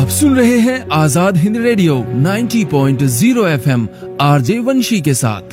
सुन रहे हैं Azad Hind radio 90.0 FM RJ वंशी के साथ।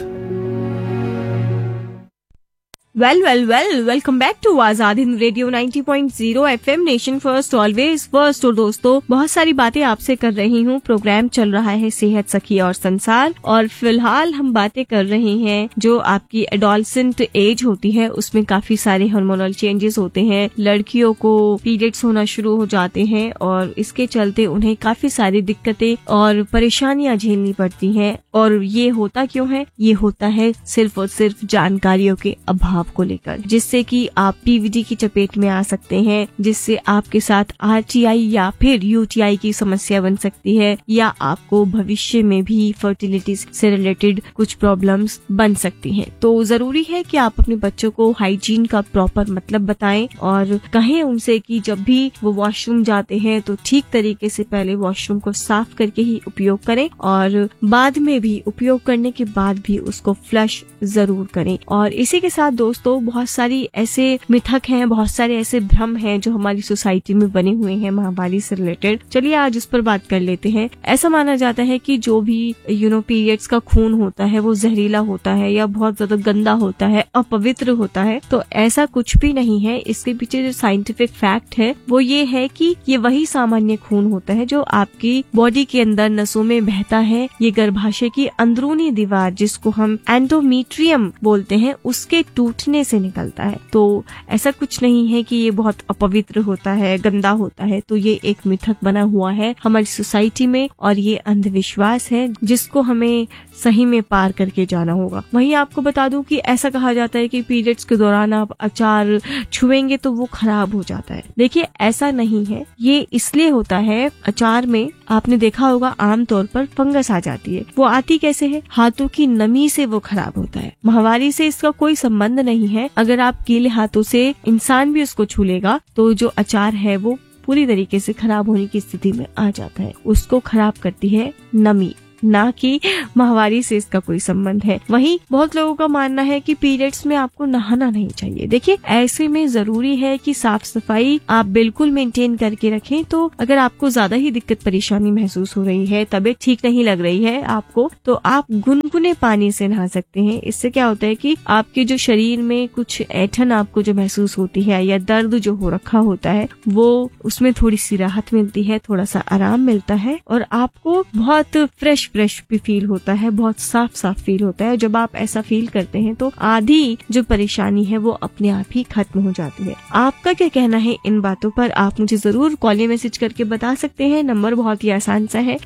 Welcome back to Azad Hind radio 90.0 FM nation first always first. और दोस्तों, बहुत सारी बातें आपसे कर रही हूँ। प्रोग्राम चल रहा है सेहत सखी और संसार, और फिलहाल हम बातें कर रहे हैं जो आपकी एडोलसेंट एज होती है, उसमें काफी सारे हार्मोनल चेंजेस होते हैं। लड़कियों को पीरियड्स होना शुरू हो जाते हैं और इसके चलते उन्हें काफी सारी दिक्कतें और परेशानियां झेलनी पड़ती हैं। और ये होता क्यों है? ये होता है सिर्फ और सिर्फ जानकारियों के अभाव को लेकर, जिससे कि आप पीवीडी की चपेट में आ सकते हैं, जिससे आपके साथ आरटीआई या फिर यूटीआई की समस्या बन सकती है, या आपको भविष्य में भी फर्टिलिटी से रिलेटेड कुछ प्रॉब्लम्स बन सकती हैं। तो जरूरी है कि आप अपने बच्चों को हाइजीन का प्रॉपर मतलब बताएं और कहें उनसे कि जब भी वो वॉशरूम जाते हैं तो ठीक तरीके से पहले वॉशरूम को साफ करके ही उपयोग करें, और बाद में भी उपयोग करने के बाद भी उसको फ्लश जरूर करें। और इसी के साथ दोस्तों, बहुत सारी ऐसे मिथक हैं, बहुत सारे ऐसे भ्रम हैं जो हमारी सोसाइटी में बने हुए हैं महामारी से रिलेटेड। चलिए आज उस पर बात कर लेते हैं। ऐसा माना जाता है कि जो भी पीरियड्स का खून होता है वो जहरीला होता है या बहुत ज्यादा गंदा होता है, अपवित्र होता है। तो ऐसा कुछ भी नहीं है। इसके पीछे जो साइंटिफिक फैक्ट है वो ये है कि ये वही सामान्य खून होता है जो आपकी बॉडी के अंदर नसों में बहता है। ये गर्भाशय की अंदरूनी दीवार, जिसको हम एंडोमेट्रियम बोलते हैं, उसके टूटने से निकलता है। तो ऐसा कुछ नहीं है कि ये बहुत अपवित्र होता है, गंदा होता है। तो ये एक मिथक बना हुआ है हमारी सोसाइटी में, और ये अंधविश्वास है जिसको हमें सही में पार करके जाना होगा। वहीं आपको बता दूं कि ऐसा कहा जाता है कि पीरियड्स के दौरान आप अचार छुएंगे तो वो खराब हो जाता है। देखिए, ऐसा नहीं है। ये इसलिए होता है, अचार में आपने देखा होगा आमतौर पर फंगस आ जाती है। वो आती कैसे है? हाथों की नमी से वो खराब होता है। माहवारी से इसका कोई संबंध नहीं है। अगर आप गीले हाथों से इंसान भी उसको छू लेगा तो जो अचार है वो पूरी तरीके से खराब होने की स्थिति में आ जाता है। उसको खराब करती है नमी, ना कि माहवारी से इसका कोई संबंध है। वहीं बहुत लोगों का मानना है कि पीरियड्स में आपको नहाना नहीं चाहिए। देखिए, ऐसे में जरूरी है कि साफ सफाई आप बिल्कुल मेंटेन करके रखें। तो अगर आपको ज्यादा ही दिक्कत परेशानी महसूस हो रही है, तबीयत ठीक नहीं लग रही है आपको, तो आप गुनगुने पानी से नहा सकते हैं। इससे क्या होता है कि आपके जो शरीर में कुछ ऐंठन आपको जो महसूस होती है या दर्द जो हो रखा होता है, वो उसमें थोड़ी सी राहत मिलती है, थोड़ा सा आराम मिलता है, और आपको बहुत फ्रेश भी फील होता है, बहुत साफ फील होता है। जब आप ऐसा फील करते हैं तो आधी जो परेशानी है वो अपने आप ही खत्म हो जाती है। आपका क्या कहना है इन बातों पर? आप मुझे जरूर कॉल या मैसेज करके बता सकते हैं। नंबर बहुत ही आसान सा है,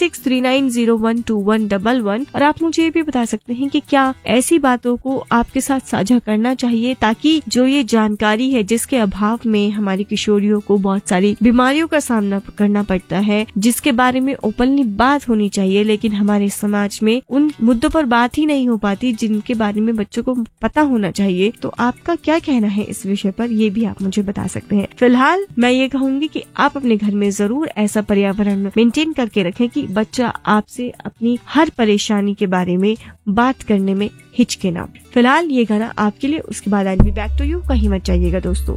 9639012111। और आप मुझे ये भी बता सकते हैं कि क्या ऐसी बातों को आपके साथ साझा करना चाहिए, ताकि जो ये जानकारी है जिसके अभाव में हमारी किशोरियों को बहुत सारी बीमारियों का सामना करना पड़ता है, जिसके बारे में ओपनली बात होनी चाहिए, लेकिन हमारे समाज में उन मुद्दों पर बात ही नहीं हो पाती जिनके बारे में बच्चों को पता होना चाहिए। तो आपका क्या कहना है इस विषय पर, ये भी आप मुझे बता सकते हैं। फिलहाल मैं ये कहूंगी कि आप अपने घर में जरूर ऐसा पर्यावरण मेंटेन करके रखें कि बच्चा आपसे अपनी हर परेशानी के बारे में बात करने में हिचके ना। फिलहाल ये गाना आपके लिए, उसके बाद I will be back to you. कहीं मत जाइएगा दोस्तों।